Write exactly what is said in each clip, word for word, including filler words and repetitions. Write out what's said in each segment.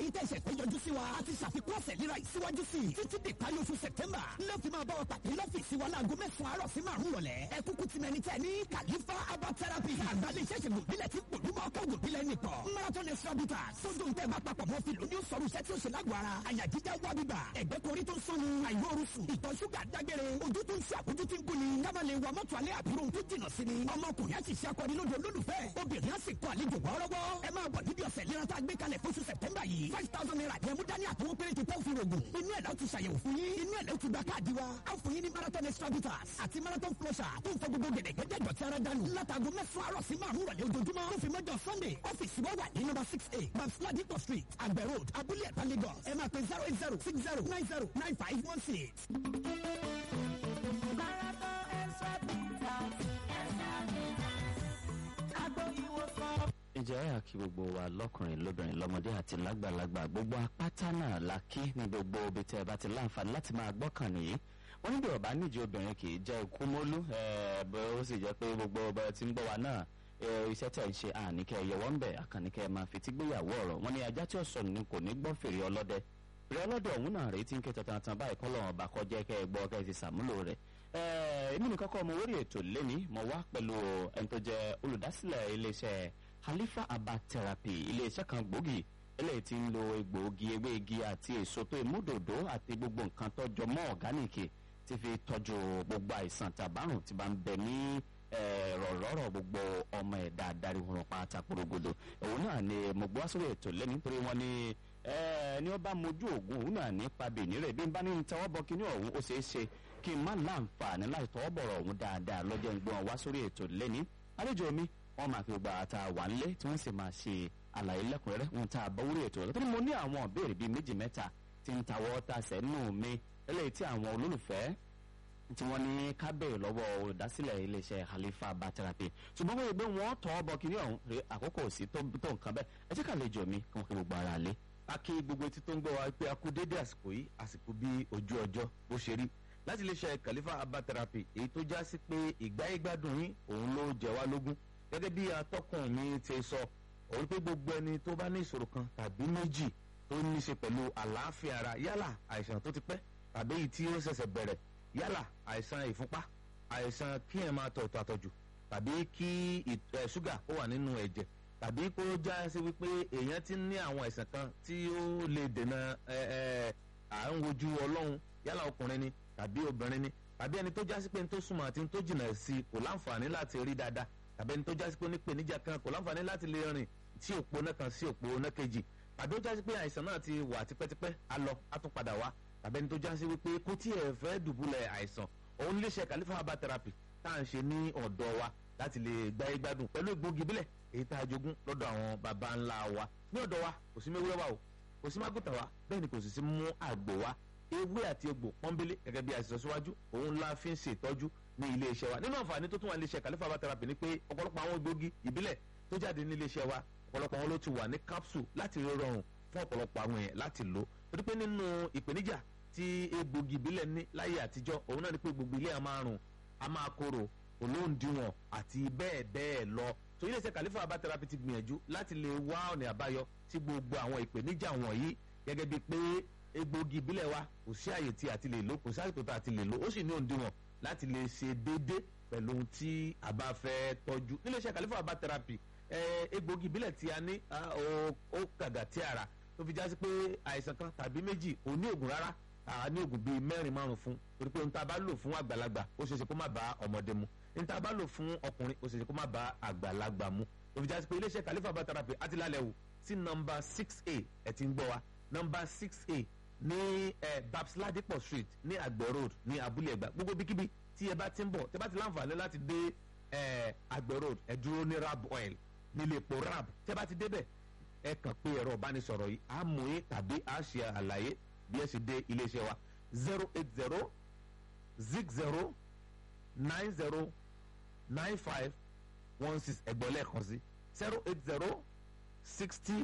ẹ̀yin tẹ̀sẹ̀ fẹ́ yọjú sí wa a ti ṣàfikún ọ̀sẹ̀ líra ìsíwájú sí i títí dé parí oṣù September ló fi máa bá wa pàdé lọ́fíìsì wa láago mẹ́sàn-án àárọ̀ sí márùn-ún rọ̀lẹ́ ẹ kúkú ti mẹni tẹ ní Khalifa Herbal Therapy àgbàdo ìṣẹ̀ṣẹ̀ gòbílẹ̀ tí gbòdúmọ̀ ọkọ̀ gòbílẹ̀ nìkan marathon extra bitters tó dùn tẹ́ bá papọ̀ mọ́ fi lóní sọ̀rọ̀ iṣẹ́ tí ó ṣe lágbo ara àyà jíjá wá bíbà ẹ̀gbẹ́ korí tó ń sọnù àìróorun sùn ìtọ̀ ṣúgà dágbére ojú tó ń ṣe àbójú tí ń gún ni kábà lè wa mọ́tò alẹ́ àbúrò tó jìnà sí ni ọmọkùnrin á sì ṣe akọni lóde olólùfẹ́ obìnrin á sì kọ àlejò wọ́ọ́rọ́wọ́ ẹ máa bọ̀ níbi ọ̀sẹ̀ líra tá a gbé kalẹ̀ fóṣù September yìí five thousand naira ní ẹmú dání àtọwọ́ péréte tẹ́ òfin rògùn inú ẹ̀ lọ́ ti ṣàyẹ̀wò fún yín inú ẹ̀ lọ́ ti gba káàdì wa á fún yín ní marathon extra bitters àti marathon flusher tó ń fọ gbogbo gẹ̀dẹ̀gẹ̀dẹ̀ dọ̀tí ara dànù látago mẹ́sàn-án àárọ̀ sí márùn-ún rọ̀lẹ́ ojoojúmọ́ tó fi mọ́jọ Sunday ọ́fíìsì wa wà ní number six eight Babsla Dikko Street Àgbẹ̀ Road Abúlé Ẹ̀ta Lagos ẹ máa pè zero eight zero six zero nine zero nine five one six. ǹjẹ́ àkí gbogbo wa lọ́kùnrin lóbìnrin lọ́mọdé àti lágbàlagbà gbogbo apáta náà la kí ní gbogbo ibi tí ẹ bá ti láǹfààní láti máa gbọ́kàn nìyí wọ́n níbi ọ̀bá níjẹ́ obìnrin kì í jẹ́ ikú mólú ó sì jẹ́ pé gbogbo ọba tí ń gbọ́ wa náà iṣẹ́ tẹ̀ ń ṣe àníkẹ́ ẹ̀yẹ̀wọ́ ń bẹ̀ àkànníkẹ́ máa fi tí gbéyàwó ọ̀rọ̀ wọn ni ajá tí ó sọnù ni kò ní gbọ́ fèrè ọlọ́dẹ fèrè ọlọ́dẹ ọ̀hún náà rèé tí ń ké tantan báyìí kọ́ lọ́wọ́n bá kọjá kẹ́ ẹ gbọ́ kẹ́ ẹ ti sàmúlò rẹ̀ èmi nìkan kọ́ mo wórí ètò lẹ́ni mo wá pẹ̀lú ẹni tó jẹ́ olùdásílẹ̀ iléeṣẹ́ Khalifa Herbal Therapy iléeṣẹ́ kan gbòógì eléyìí tí ń lo egbòogi ewé igi àti èso tó ìmúdòdó àti gbogbo nǹkan tó jọ mọ́ ọ̀gáníìkì ti fi tọ́jú gbogbo àìsàn tàbárùn tí bá ń bẹ ní rọ̀rọ̀rọ̀ gbogbo ọmọ ẹ̀dá adarí wọn pátá porogodo òun náà ni mo gbọ́ sórí ètò lẹ́ni nítorí wọn ni ẹni ó bá mojú ògùn òun náà nípa bèèrè rẹ̀ bí n bá ní tọwọ́ bọ kíní ọ̀hún ó ṣeé ṣe kí n má láǹfààní láì tọwọ́ bọ̀rọ̀ ọ̀hún dáadáa lọ́jọ́ ìgbọ́n wá sórí ètò lẹ́ni àlejò mi wọ́n máa fi gba ata wà ńlé tí wọ́n sì máa ṣe àlàyé lẹ́kùnrẹ́rẹ́ wọn tá a bá wúrí ètò ọ̀rọ̀ tó ní mo ní àwọn ìbéèrè bíi méjì mẹ́ta tí ń tawọ́ ta sẹ́nu mi eléyìí tí àwọn olólùfẹ́ tí wọ́n ní kábẹ́ẹ̀ lọ́wọ́ olùdásílẹ̀ iléeṣẹ́ Khalifa Herbal Therapy ṣùgbọ́n wọ́n yẹ pé wọ́n tọ́ ọ bọ kí ní ọ̀hún rè àkókò sí tó nǹkan bẹ́ẹ̀ ẹ jẹ́ ká lè jọ mi kí wọ́n fi gbogbo ara lé. a kí gbogbo etí tó ń gbọ́ wa pé a kú dédé àsìkò yìí àsìkò bíi ojú ọjọ́ bó ṣe rí láti iléeṣẹ́ Khalifa Herbal Therapy èyí tó já sí pé ìgbáyé gbádùn yín òun ló jẹ wá lógún gẹ́gẹ́ bí atọ́kùn mi ti sọ òun pé gbogbo ẹni tó bá ní ìṣòro kan tàbí méjì tó ní í ṣe pẹ̀lú àlàáfíà ara yálà àìsàn tó ti pẹ́ tàbí èyí tí ó ṣẹ̀ṣẹ̀ bẹ̀rẹ̀ yálà àìsàn ìfúnpá àìsàn kí ẹ̀ máa tọ̀ ìtọ̀ àtọ̀jù tàbí kí ṣúgà ó wà nínú ẹ̀jẹ̀ tàbí kó já sí wípé èèyàn ti ní àwọn àìsàn kan tí ó lè dènà à ń wojú ọlọ́run yálà ọkùnrin ni tàbí obìnrin ni tàbí ẹni tó já sí pé ní tó súnmọ́ àti ní tó jìnnà sí kò láǹfààní láti rí dáadáa tàbí ẹni tó já sí pé onípèníjà kan kò láǹfààní láti lè rìn sí òpó náà kan sí òpó náà kejì tàbí ó já sí pé àìsàn náà ti wà tipẹ́tipẹ́ á lọ á tún padà wá tàbí ẹni tó já sí wípé kó tí ẹ fẹ́ dùbúlẹ̀ àìsàn òun iléeṣẹ́ Khalifa Herbal Therapy tá à ń ṣe ní ọ̀dọ̀ wa láti lè gbáyé gbádùn pẹ̀lú egbògi bílẹ̀ èyí tá a jogún lọ́dọ̀ àwọn baba ńlá wa ní ọ̀dọ̀ wa kò sí mẹ́wúrẹ́ wa o kò sí mágùtà wa bẹ́ẹ̀ ni kò sì sí mú àgbò wa ewé àti egbò pọ́nbélé gẹ́gẹ́ bí a ṣe sọ síwájú òun la fi ń ṣètọ́jú ní iléeṣẹ́ wa nínú àǹfààní tó tún wà ní iléeṣẹ́ Khalifa Herbal Therapy ni pé ọ̀pọ̀lọpọ̀ àwọn egbògi ìbílẹ̀ tó jáde ní iléeṣẹ́ wa ọ̀pọ̀lọpọ̀ àwọn ló ti wà ní capsule láti rọrùn fún ọ̀pọ̀lọpọ̀ àwọn èèyàn láti lò torí pé nínú ìpèníjà tí egbògi ìbílẹ̀ ní láyé àtijọ́ òun náà ni pé gbogbo ilé a máa rùn a máa korò olóńdìwọ̀n àti bẹ́ẹ̀ bẹ́ẹ̀ lọ tó iléeṣẹ́ Khalifa Herbal Therapy ti gbìyànjú láti lè wá ọ̀nà àbáyọ sí gbogbo àwọn ìpèníjà wọ̀nyí gẹ́gẹ́ bíi pé egbògi ìbílẹ̀ wa kò sí àyè tí a ti lè lò kò sí àyè tó a ti lè lò ó sì ní òǹdìwọ̀n láti lè ṣe déédé pẹ̀lú ohun tí a bá fẹ́ tọ́jú níléeṣẹ́ Khalifa Herbal Therapy egbògi ìbílẹ̀ tí a ní ó kàgà tí ara tó fi já sí pé àìsàn kan tàbí méjì ò ní ògùn rárá a ní ògùn bíi mẹ́rin márùn fún torí pé ohun tá a bá lò fún àgbàlagbà ó ṣeéṣe kó má bá ọmọdé mu ohun tá a bá lò fún ọkùnrin ó ṣeéṣe kó má bá àgbàlagbà mu tó fi já sí pé iléeṣẹ́ Khalifa Herbal Therapy àti lálẹ́ wò sí nọ́mbà six a ẹ̀ ti ń gbọ́ wa nọ́mbà six a ní Babsla Dikko Street ní Àgbẹ̀ Road ní Abúlé Ẹ̀gbá gbogbo bíkíbi tí ẹ bá ti ń bọ̀ tẹ bá ti láǹfààní láti dé Àgbẹ̀ Road ẹ dúró ní Rab Oil nílé epo Rab tẹ bá ti débẹ̀ ẹ kàn pé ẹ̀rọ ìbánisọ̀rọ̀ yìí á mú yín tàbí á ṣe àlàyé bí ẹ ṣe dé iléeṣẹ́ wa zero eight zero zig zero nine zero nine five one six ẹgbọ́n lẹ́ẹ̀kan sí zero eight zero sixty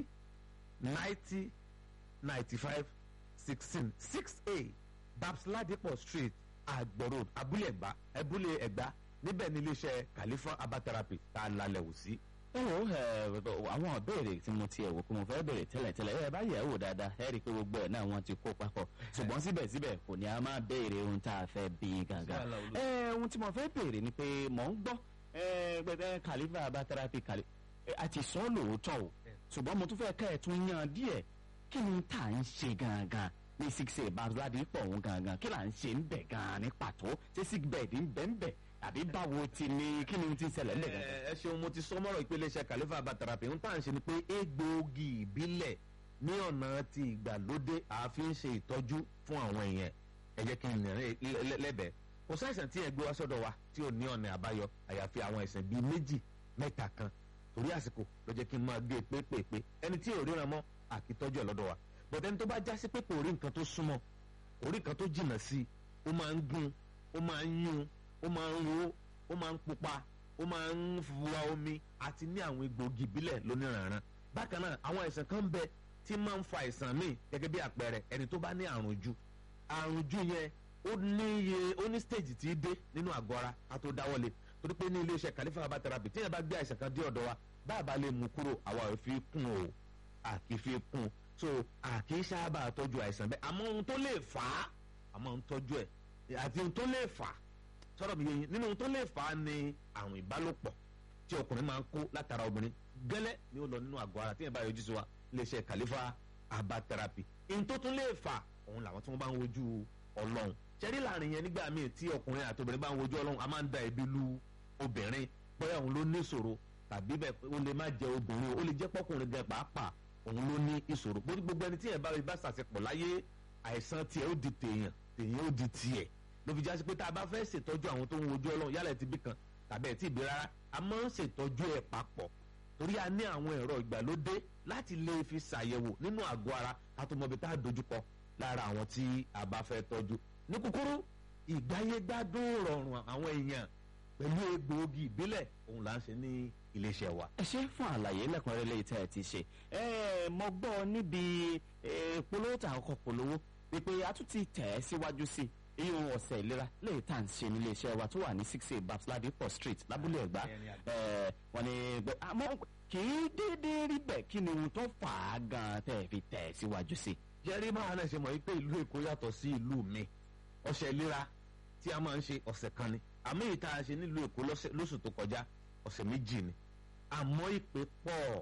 ninety ninety five sixteen six a Babsla Dikko Street Àgbẹ̀ Road Abúlé Ẹ̀gbá Abúlé Ẹ̀gbá níbẹ̀ ní iléeṣẹ́ Khalifa Herbal Therapy tá a lálẹ́ wò sí. ẹ wo ẹ àwọn ìbéèrè tí mo ti ẹ̀ wò pé mo fẹ́ béèrè tẹ́lẹ̀tẹ́lẹ̀ ẹ bá yẹ̀ wò dáadáa ẹ rí i pé gbogbo ẹ̀ náà wọ́n ti kó papọ̀ ṣùgbọ́n síbẹ̀síbẹ̀ kò ní a máa béèrè ohun tá a fẹ́ bí gangan. ẹ ohun tí mo fẹ́ béèrè ni pé mò ń gbọ́ ẹ gbẹdẹ Khalifa Herbal Therapy kàlí àti sọ lóòótọ́ o ṣùgbọ́n mo tún fẹ́ ká ẹ̀ tún yan díẹ̀ kí ni tá à ń ṣe gangan ní six a babsadi pọ̀ òun gangan kí là ń ṣe ń bẹ̀ gan-an ní pàtó ṣé sick bed ń bẹ̀ ń bẹ̀ àbí báwo ti ní kí ni ti ń ṣẹlẹ̀ lẹ́gàn. ẹ ṣeun mo ti sọ mọ́rọ̀ ìpele iṣẹ́ Khalifa Herbal Therapy ń tà ń ṣe ni pé egbòogi ìbílẹ̀ ní ọ̀nà ti ìgbàlódé àfi ń ṣe ìtọ́jú fún àwọn èèyàn ẹ jẹ́ kí n nìyẹn lẹ́bẹ̀ẹ́ kò sáìsàn tí ẹ gbé wá sọ́dọ̀ wa tí ò ní ọ̀nà àbáyọ àyàfi àwọn àìsàn bíi méjì mẹ́ta kan torí àsìkò ló jẹ́ kí n máa gbé pépèpé ẹni tí ò ríran mọ́ àkìtọ́jú ẹ̀ lọ́dọ̀ wa bọ̀dẹ́ni tó bá já sí pé kò rí nǹkan tó súnmọ́ kò rí nǹkan tó jìnnà sí ó máa ń gún ó máa ń yún ó máa ń ro ó máa ń pupa ó máa ń wa omi àti ní àwọn egbòogi ìbílẹ̀ lóníranran bákan náà àwọn àìsàn kan ń bẹ tí máa ń fa àìsàn míì gẹ́gẹ́ bí àpẹẹrẹ ẹni tó bá ní àrùn jù àrùn jù yẹn ó ní iye ó ní stage tí í dé nínú àgọ́ ara ká tó dáwọ́lé torí pé ní iléeṣẹ́ Khalifa Herbal Therapy tí yẹn bá gbé àìsàn kan dé ọ̀dọ̀ wa bá a bá lè mú kúrò àwa ò fi kún o àkì fi kún so àkì sábà tọ́jú àìsàn bẹ́ẹ̀ àmọ́ ohun tó lè fà á àmọ́ ń tọ́jú ẹ̀ àti ohun tó lè fà á sọ̀rọ̀ mi yẹn nínú ohun tó lè fà á ni àrùn ìbálòpọ̀ tí ọkùnrin máa ń kó látara obìnrin gẹ́lẹ́ ni ó lọ nínú àgọ́ ara tí yẹn bá yọjú sí wa iléeṣẹ́ Khalifa Herbal Therapy ohun tó tún lè fà òun làwọn tí wọ́n bá ń wojú Ọlọ́run ṣẹ́rí láàrin yẹn nígbà míì tí ọkùnrin àti obìnrin bá ń wojú Ọlọ́run a máa ń da ẹ̀bi lu obìnrin bóyá òun ló ní ìṣòro tàbí bẹ́ẹ̀ ó lè má jẹ obìnrin ó lè jẹ́ pọ́kùnrin gan pàápàá òun ló ní ìṣòro gbogbo ẹni tí yẹn bá rí bá ṣàṣepọ̀ láyé àìsàn tiẹ̀ ó di tèèyàn tèèyàn ó di tiẹ̀ ló fi jásí pé tá a bá fẹ́ ṣètọ́jú àwọn tó ń wojú Ọlọ́run yálà ẹ̀ ti bí kan tàbí ẹ̀ ti bí rárá a máa ń ṣètọ́jú ẹ̀ papọ̀ torí a ní àwọn ẹ̀rọ ìgbàlódé láti lè fi ṣàyẹ̀wò nínú àgọ́ ara ká tó mọ ibi tá a dojúkọ lára àwọn tí a bá fẹ́ tọ́jú ní kúkúrú ìgbáyégbádùn rọrùn àwọn èèyàn pẹ̀lú egbòogi ìbílẹ̀ òun là ń ṣe ní iléeṣẹ́ wa. ẹ ṣe fún àlàyé lẹ́kùnrẹ́rẹ́ lẹ́yìn tí ẹ ti ṣe ẹ mo gbọ́ níbi polówó tà ọkọ̀ polówó wípé a tún ti tẹ̀ ẹ́ síwájú sí i ìyẹn ọ̀sẹ̀ ìlera lẹ́yìn tá à ń ṣe ní iléeṣẹ́ wa tó wà ní six a babs ladipo street lábúlé Ẹ̀gbá wọ́n ní àmọ́ kì í déédéé rí bẹ́ẹ̀ kí ni ohun tó fà á gan-an tẹ̀ ẹ́ fi tẹ̀ ẹ́ síwájú sí i. jẹ́rí máa náà ṣe mọ̀ wípé ìlú Èkó yàtọ̀ sí ìlú mi ọ̀sẹ̀ ìlera tí a máa ń ṣe ọ̀sẹ̀ kan ni àmọ́ ìta ṣe nílùú Èkó lóṣù tó kọjá ọ̀sẹ̀ méjì ni àmọ́ ìpè pọ̀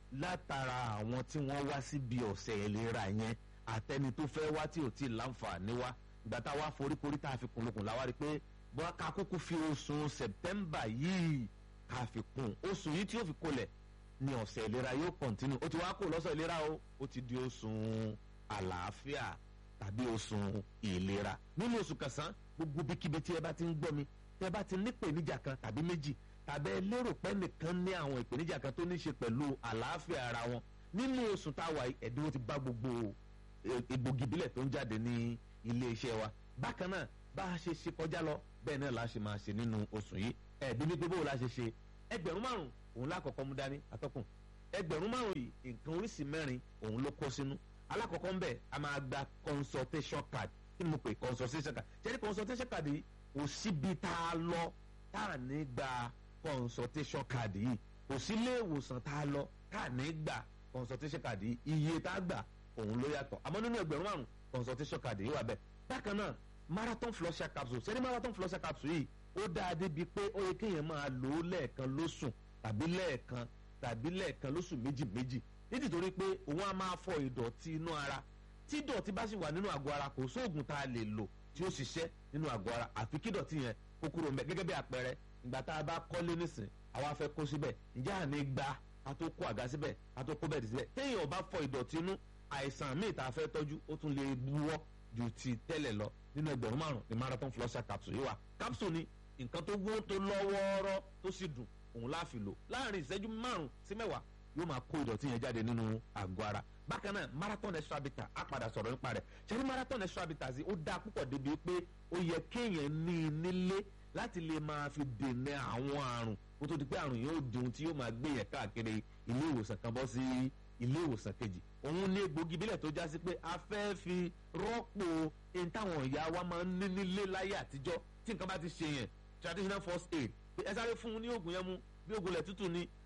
látara àwọn tí wọ́n wá síbi ọ̀sẹ̀ ìlera yẹn àtẹni tó fẹ́ wá tí ò tí ì láǹfààní wá ìgbà tá a wá foríkorí tá a fi kùnlùkùn la wá rí i pé bọ́lá ká kúkú fi oṣù September yìí ká fi kún oṣù yìí tí ó fi kolẹ̀ ni ọ̀sẹ̀ ìlera yóò kọ̀ntínú ó ti wá kó lọ́sọ̀ ìlera o ó ti di oṣù àlàáfíà tàbí oṣù ìlera nínú oṣù kẹsàn-án gbogbo bíkíbi tí ẹ bá ti ń gbọ́ mi tẹ bá ti ní ìpèníjà kan tàbí méjì tàbí ẹ lérò pé nìkan ní àwọn ìpèníjà kan tó ní ṣe pẹ̀lú àlàáfíà ara wọn nínú oṣù táwa ẹ̀dínwó ti bá gbogbo egbògi ìbílẹ̀ tó ń jáde ní ilé iṣẹ́ wa bákan náà bá a ṣe ṣe kọjá lọ bẹ́ẹ̀ náà la ṣe máa ṣe nínú oṣù yìí ẹ̀ẹ́dí ní pé bó la ṣe ṣe ẹgbẹ̀rún márùn òun lákọ̀ọ́kọ́ mú dání atọ́kùn ẹgbẹ̀rún márùn yìí nǹkan oríṣi mẹ́rin òun ló kó sínú alákọ̀ọ́kọ́ ń bẹ̀ a máa gba consultation card kí ni mo pè consultation card ṣẹ́ni consultation card yìí kò síbi tá a lọ tá a ní gba consultation card yìí kò sí ilé ìwòsàn tá a lọ tá a ní gba consultation card yìí iye tá a gbà òun ló yàtọ̀ àmọ́ nínú ẹgbẹ̀rún márùn consultation card yìí wà bẹ́ẹ̀ bákan náà marathon flusher capsule ṣẹ́ni marathon flusher capsule yìí ó dáa débi pé ó yẹ kéèyàn máa lò ó lẹ́ẹ̀kan lóṣù tàbí lẹ́ẹ̀kan tàbí lẹ́ẹ̀kan lóṣù méjì méjì nítorí pé òun á máa fọ ìdọ̀tí inú ara tí ìdọ̀tí bá sì wà nínú àgọ́ ara kò sóògùn tá a lè lò tí ó ṣiṣẹ́ nínú àgọ́ ara àfi kí ìdọ̀tí yẹn kó kúrò mẹ́ gẹ́gẹ́ bí àpẹẹrẹ ìgbà tá a bá kọ́lé nísìn àwa fẹ́ kó síbẹ̀ ǹjẹ́ àní gba a tó kó àga síbẹ̀ a tó kó bẹ́ẹ̀dì síbẹ̀ téèyàn bá fọ ìdọ̀tí inú àìsàn míì tá a fẹ́ tọ́jú ó tún lè buwọ́ ju ti tẹ́lẹ̀ lọ nínú ẹgbẹ̀rún márùn ní marathon flusher capsule yìí wà capsule ni nǹkan tó wó tó lọ́wọ́ọ́rọ́ tó sì dùn òun láàfin lò láàrin ìṣẹ́jú márùn sí mẹ́wàá yóò máa kó ìdọ̀tí yẹn jáde nínú àgọ́ ara bákan náà marathon extra bitter á padà sọ̀rọ̀ nípa rẹ̀ ṣẹ́ni marathon extra bitter sí ó dáa púpọ̀ débi pé ó yẹ kéèyàn ní i nílé láti lè máa fi dènà àwọn àrùn kó tó di pé àrùn yóò di ohun tí yóò máa gbé yẹn káàkiri ilé ìwòsàn kan bọ́ sí ilé ìwòsàn kejì òun ní egbògi ìbílẹ̀ tó já sí pé a fẹ́ fi rọ́pò ohun táwọn ìyá wa máa ń ní nílé láyé àtijọ́ tí nǹkan bá ti ṣe yẹn traditional first aid ẹ sáré fún un ní oògùn yẹn mu bí oògùn ilẹ̀ tútù ni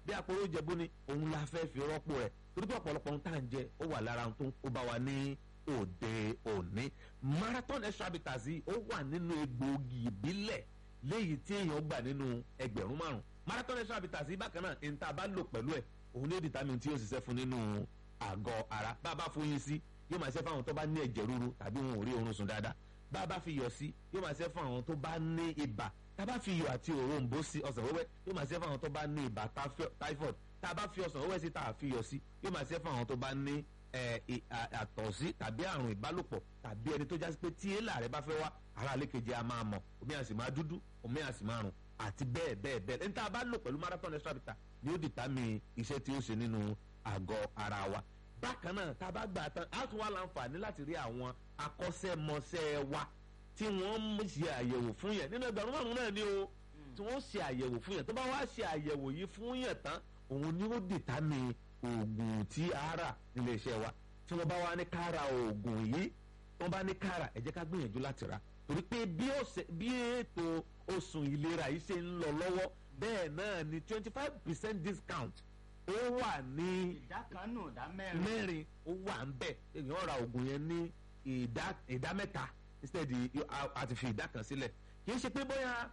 bí àpòrò ìjẹ̀bú ni òun la fẹ́ fi rọ́pò rẹ̀ torí pé ọ̀pọ̀lọpọ̀ ohun tá à ń jẹ ó wà lára ohun tó ń kó bá wa ní òde òní. Marathon Extra Bitters ó wà nínú egbòogi ìbílẹ̀ léyìí tí èèyàn gbà nínú ẹgbẹ̀rún márùn. Marathon Extra Bitters bákan náà ní ta bá lò pẹ̀lú ẹ̀ òun ní vitamin tí yóò ṣiṣẹ́ fún nínú àgọ́ ara. bá a bá fún yín sí yóò máa ṣe fún àwọn tó bá ní ẹ̀jẹ̀ ríru tàbí wọn ò rí oorun sùn dáadáa. bá a bá fi yọ̀ sí yóò máa ṣe fún àwọn tó bá ní ibà. tá a bá fi iyọ̀ àti òrombó sí ọsàn wẹ́wẹ́ yóò máa ṣe fún àwọn tó bá ní ibà typhoid. tá a bá fi ọsàn wẹ́wẹ́ sí tá a fi iyọ̀ sí yóò máa ṣe fún àwọn tó bá ní àtọ̀sí tàbí àrùn ìbálòpọ̀ tàbí ẹni tó jásí pé tí èélà rẹ bá fẹ́ wá ara àlékejì a máa mọ̀ omi àsì máa dúdú omi àsì máa rùn àti bẹ́ẹ̀ bẹ́ẹ̀ bẹ́ẹ̀ ẹni tá a bá lò pẹ̀lú Marathon Extra Bitters ni ó dìtámì iṣẹ́ tí ó ṣe nínú àgọ́ ara wa. bákan náà tá a bá gbà tán á tún wá láǹfààní láti rí àwọn akọ́ṣẹ́mọṣẹ́ wa tí wọ́n ń ṣe àyẹ̀wò fún yẹn nínú ẹgbẹ̀rún márùn-ún náà ni o tí wọ́n ṣe àyẹ̀wò fún yẹn tó bá wá ṣe àyẹ̀wò yìí fún yẹn tán òun ni ó dìtámì oògùn tí a rà nílé iṣẹ́ wa tí wọ́n bá wá ní ká ra oògùn yìí wọ́n bá ní ká rà ẹ jẹ́ ká gbìyànjú láti rà torí pé bí ètò oṣù ìlera yìí ṣe ń lọ lọ́wọ́ bẹ́ẹ̀ náà ni twenty five percent discount ó wà ní ìdá kan nù ìdá mẹ́rin mẹ́rin ó wà ń bẹ̀ èèyàn ra oògùn yẹn ní ìdá ìdá mẹ́ta instead àti fi ìdá kan sílẹ̀ kì í ṣe pé bóyá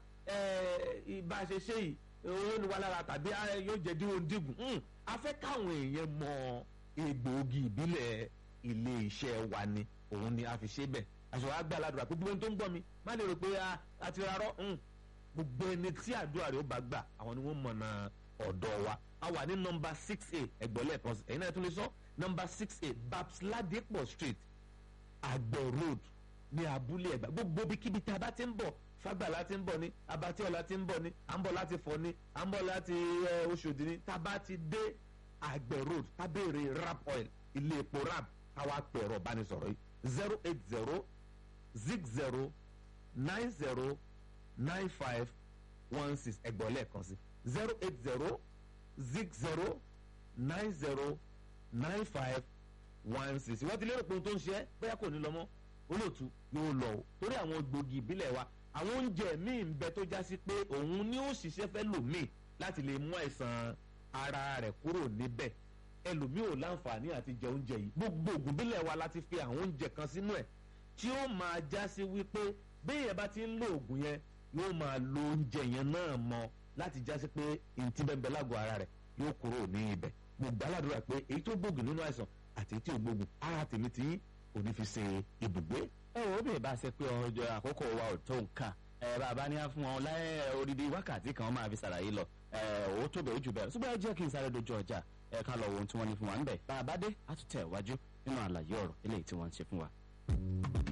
ìbá ṣe ṣe yìí owó ni wà lára tàbí yóò jẹ́ díwọ̀n dígùn a fẹ́ káwọn èèyàn mọ egbòogi ìbílẹ̀ ilé iṣẹ́ wa ni òun ni a fi ṣe bẹ́ẹ̀ àṣọ àgbà aládùúrà pé gbogbo ẹni tó ń gbọ́ mi má lè rò pé a ti rárọ́ gbogbo ẹni tí àdúrà rẹ̀ ó bá gbà àwọn ni wọ́n mọ̀nà ọ̀dọ̀ wa a wà ní nọmba six a ẹgbẹ̀lẹ́ kan ẹ̀yin náà tún lè sọ nọmba six a Babs Ladipo Street Àgbẹ̀ Road ní abúlé Ẹ̀gbá gbogbo ibikíbi tá a bá ti ń bọ̀ Fágbàlá ti ń bọ̀ ní Abatíọ̀lá ti ń bọ̀ ní à ń bọ̀ láti Fọ̀ ní à ń bọ̀ láti Oṣòdì ní tá a bá ti dé Àgbẹ̀ Road tábèrè rap oil ilé epo rap káwá pẹ̀rọ bánisọ̀rọ̀ yìí zero eight zero zig zero nine zero nine five one six ẹgbọ̀n lẹ́ẹ̀kan sí zero eight zero zig zero nine zero nine five one six wọ́n ti lérò pé ohun tó ń ṣe é bóyá kò ní lọ mọ́ olóòtú yóò lọ o torí àwọn gbòógì ìbílẹ̀ wa àwọn oúnjẹ míì ń bẹ tó já sí pé òun ni ó ṣiṣẹ́ fẹ́ lòmíì láti lè mú àìsàn ara rẹ̀ kúrò níbẹ̀ ẹlòmíì ò láǹfààní àti jẹ oúnjẹ yìí gbogbo ògùn bílẹ̀ wa láti fi àwọn oúnjẹ kan sínú ẹ̀ tí ó máa já sí wípé béèyàn bá ti ń lo ògùn yẹn yóò máa lo oúnjẹ yẹn náà mọ́ láti já sí pé ìntí bẹ́ẹ̀ lágọ̀ ara rẹ̀ yóò kúrò ní ibẹ̀ gbogbo aládùúrà pé èyí tó gbógun nínú àìsàn àti èyí tí ò gbógun ara tèmi tí ò ní fi ṣe ibùgbé. ẹ wo bí ìbá ṣe pé ọjọ́ àkókò wa ò tó nǹkan ẹ bàbá ní á fún wọn láyé odidi wákàtí kan máa fi ṣàlàyé lọ ẹ ò tó bẹ̀ ojú bẹ̀rẹ̀ ṣùgbọ́n ẹ jẹ́ kí n sáré dojú ọjà ẹ ká lọ wo ohun tí wọ́n ní fún wa ń bẹ̀ bá a bá dé á tún tẹ̀ wájú nínú àlàyé ọ̀rọ̀ eléyìí tí wọ́n ń ṣe fún wa.